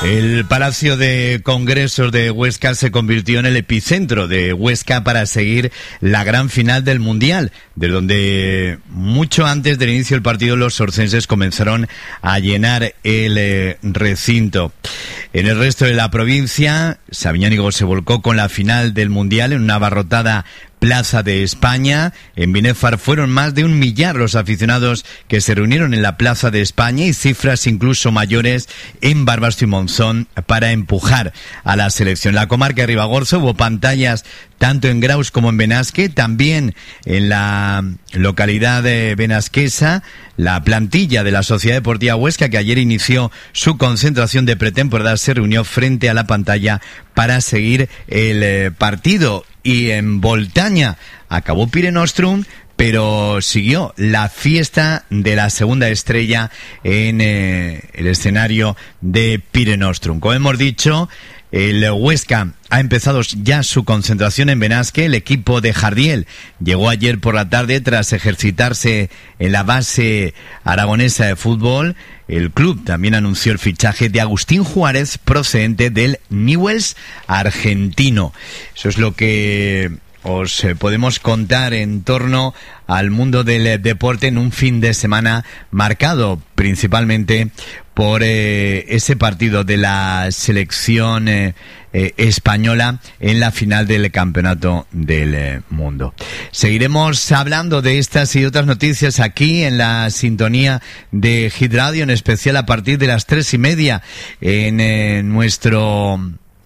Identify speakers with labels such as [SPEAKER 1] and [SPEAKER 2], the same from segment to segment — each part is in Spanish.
[SPEAKER 1] El Palacio de Congresos de Huesca se convirtió en el epicentro de Huesca para seguir la gran final del Mundial, de donde mucho antes del inicio del partido los orcenses comenzaron a llenar el recinto. En el resto de la provincia, Sabiñánigo se volcó con la final del Mundial en una abarrotada Plaza de España. En Binéfar fueron más de 1 millar los aficionados que se reunieron en la Plaza de España y cifras incluso mayores en Barbastro y Monzón para empujar a la selección. En la comarca de Ribagorza hubo pantallas tanto en Graus como en Benasque, también en la localidad de benasquesa, la plantilla de la Sociedad Deportiva Huesca, que ayer inició su concentración de pretemporada, se reunió frente a la pantalla para seguir el partido. Y en Voltaña acabó Pire Nostrum, pero siguió la fiesta de la segunda estrella en el escenario de Pire Nostrum. Como hemos dicho, el Huesca ha empezado ya su concentración en Benasque. El equipo de Jardiel llegó ayer por la tarde tras ejercitarse en la base aragonesa de fútbol. El club también anunció el fichaje de Agustín Juárez, procedente del Newell's argentino. Eso es lo que os podemos contar en torno al mundo del deporte en un fin de semana marcado principalmente por ese partido de la selección española en la final del Campeonato del Mundo. Seguiremos hablando de estas y otras noticias aquí en la sintonía de Hit Radio, en especial a partir de las 3:30 en nuestro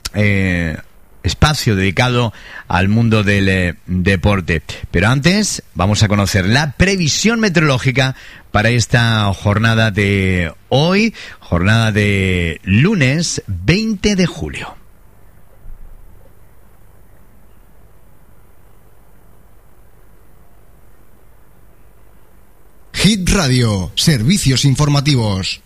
[SPEAKER 1] espacio dedicado al mundo del deporte. Pero antes vamos a conocer la previsión meteorológica para esta jornada de hoy, jornada de lunes 20 de julio.
[SPEAKER 2] Hit Radio, servicios informativos.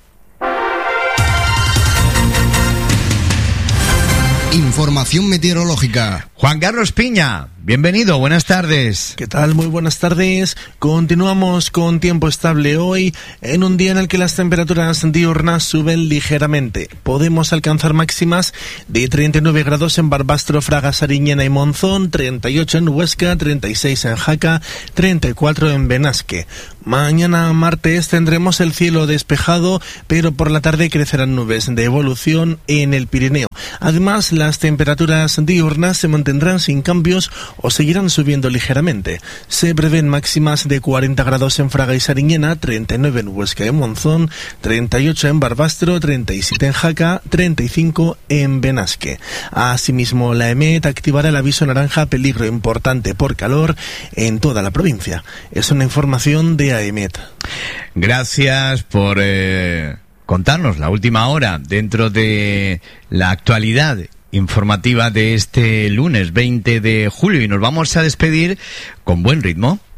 [SPEAKER 2] Información meteorológica.
[SPEAKER 1] Juan Carlos Piña, bienvenido, buenas tardes.
[SPEAKER 3] ¿Qué tal? Muy buenas tardes. Continuamos con tiempo estable hoy, en un día en el que las temperaturas diurnas suben ligeramente. Podemos alcanzar máximas de 39 grados en Barbastro, Fragas, Ariñena y Monzón, 38 en Huesca, 36 en Jaca, 34 en Benasque. Mañana martes tendremos el cielo despejado, pero por la tarde crecerán nubes de evolución en el Pirineo. Además, las temperaturas diurnas se mantendrán sin cambios o seguirán subiendo ligeramente. Se prevén máximas de 40 grados en Fraga y Sariñena, 39 en Huesca y Monzón, 38 en Barbastro, 37 en Jaca, 35 en Benasque. Asimismo, la EMET activará el aviso naranja peligro importante por calor en toda la provincia. Es una información de AEMET.
[SPEAKER 1] Gracias por contarnos la última hora dentro de la actualidad informativa de este lunes 20 de julio, y nos vamos a despedir con buen ritmo.